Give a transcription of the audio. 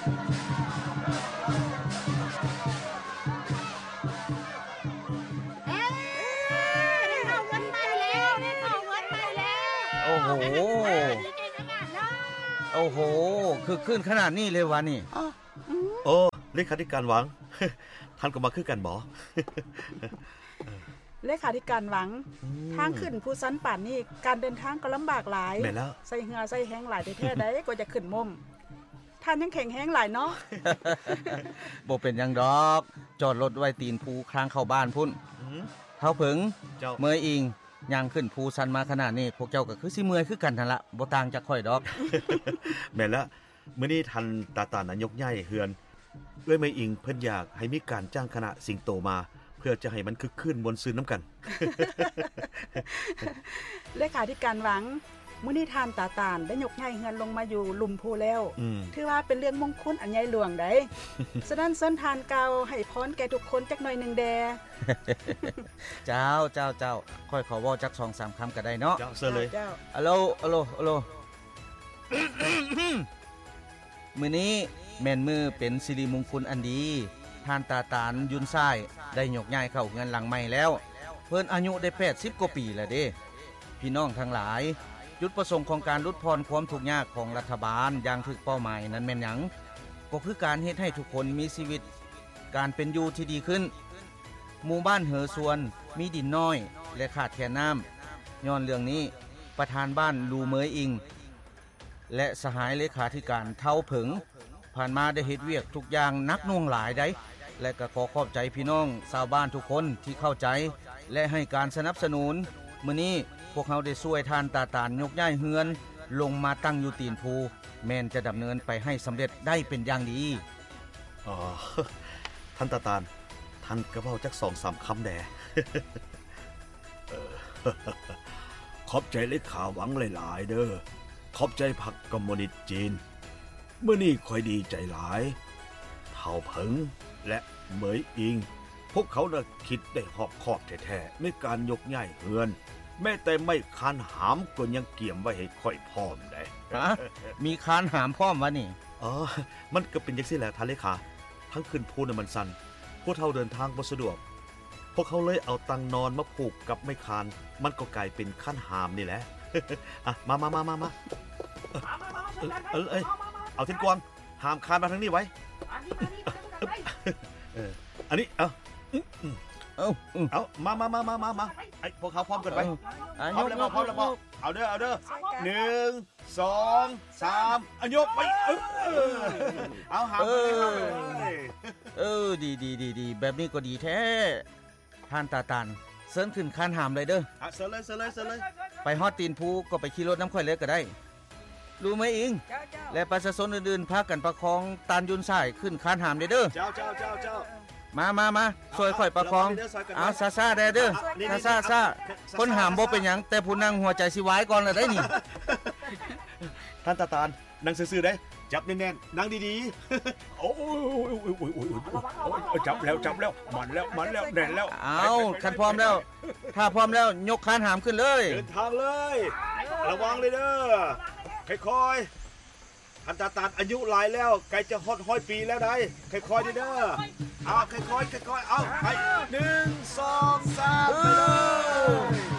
โอ้โหโอ้โหคือขึ้นขนาดนี้เลยวะนี่โอ้เลขาธิการหวัง ท่านก็มาคือกันบ่เลขาธิการหวังทางขึ้นภูสันป่านนี่การเดินทางก็ลำบากหลายใส่เหือใส่แห้งหลายแท้ๆได้กว่าจะขึ้นมุมท่านยังแข็งแห้งหลายเนาะบ่เป็นหยังดอกจอดรถไว้ตีนภูคางเข้าบ้านพุ่นเท่าผึงเมยอิงย่างขึ้นภูสันมาขนาดนี้พวกเจ้าก็คือสิเมื่อยคือกันนั่นละบ่ต่างจากข่อยดอกแม่นละมื้อนี้ท่านตาตานายกใหญ่เฮือนเอ้ยเมยอิงเพิ่นอยากให้มีการจ้างคณะสิงโตมาเพื่อจะให้มันคึกคืนมวลซื่นน้ำกันเลขาธิการหวังมื้อนี้ท่านตาตานได้ยกใหญ่เฮือนลงมาอยู่ลุมภูแล้วถือว่าเป็นเรื่องมงคลอันใหญ่หลวงได้ ฉะนั้นเส้นทานเก่าให้พรแก่ทุกคนจักหน่อยนึงแดเจ้าค่อยขอเว้าจัก 2-3 คำก็ได้เนาะเจ้าเสิร์เลยอะโลมื้อนี้แม่นมือเป็นสิริมงคลอันดีท่านตาตานยุนซ้ายได้ยกย้ายเข้าเฮือนหลังใหม่แล้วเพิ่นอายุได้80กว่าปีแล้วเด้พี่น้องทั้งหลายจุดประสงค์ของการลดพรความทุกข์ยากของรัฐบาลอย่างถึกเป้าหมายนั้นแม่นหยังก็คือการเฮ็ดให้ทุกคนมีชีวิตการเป็นอยู่ที่ดีขึ้นหมู่บ้านเหอส่วนมีดินน้อยและขาดแคลนน้ำย้อนเรื่องนี้ประธานบ้านลูเมยอิงและสหายเลขาธิการเท่าผึงผ่านมาได้เฮ็ดเวียกทุกอย่างนักหน่วงหลายได้และก็ขอขอบใจพี่น้องชาวบ้านทุกคนที่เข้าใจและให้การสนับสนุนมื้อนี้พวกเขาได้ช่วยท่านตาตานยกย้ายเฮือนลงมาตั้งอยู่ตีนภูแม่นจะดำเนินไปให้สำเร็จได้เป็นอย่างดีอ๋อ ท่านตาตานท่านก็เว้าจัก 2-3 คำแด ขอบใจเลขาหวังหลายๆเด้อขอบใจพรรคคอมมิวนิสต์จีนมื้อนี้ค่อยดีใจหลายเฒ่าเผิงและเหมยอิงพวกเขาน่ะคิดได้รอบคอบแท้ๆในการยกย้ายเฮือนแม้แต่ไม่คานหามก็ยังเกี่ยมไว้ให้ค่อยพร้อมได้มีคานหามพร้อมวะนี่มันก็เป็นจังซี่แหละท่านเลขาทั้งขึ้นภูน่ะมันสั่นพวกเฒ่าเดินทางบ่สะดวกพวกเขาเลยเอาตังนอนมาผูกกับไม้คานมันก็กลายเป็นคานหามนี่แหละ มาเอาเส้นกวางหามคานมาทางนี้ไว้อันนี้เอามาไอ้พวกเขาพร้อมกันไว้พร้อมแล้วพร้อมแล้วเอาเด้อ1 2 3ยกไปเอาหามดีแบบนี้ก็ดีแท้ท่านตาตานเซิ้นขึ้นคานหามเลยเด้อเซิร์เลยไปฮอดตีนภูก็ไปขี่รถน้ำค่อยเลยก็ได้รู้ไหมอิงและประชาชนอื่นๆพากันประคองตานยุนซ้ายขึ้นคานหามเด้อเจ้ามาช่วยค่อยประคองเอาซ่าๆได้เด้อซ่าคนหามบ่เป็นหยังแต่ผู้นั่งหัวใจสิวายก่อนละได้นี่ท่านตาตานนั่งซื่อๆได้จับแน่นๆนั่งดีๆโอ้ยจับแล้วมันแล้วแน่นแล้วเอาคันพร้อมแล้วถ้าพร้อมแล้วยกคานหามขึ้นเลยเดินทางเลยระวังเลยเด้อค่อยๆท่านตาตานอายุหลายแล้วใกล้จะฮอด100 ปีแล้วได้ค่อยๆเด้อเอาค่อยๆเอาไป1 2 3ไปเลย